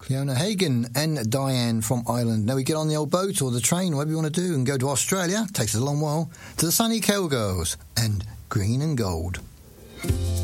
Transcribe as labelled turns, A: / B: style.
A: Fiona Hagen and Diane from Ireland. Now we get on the old boat or the train, whatever you want to do, and go to Australia. Takes us a long while. To the Sunny Cowgirls and Green and Gold.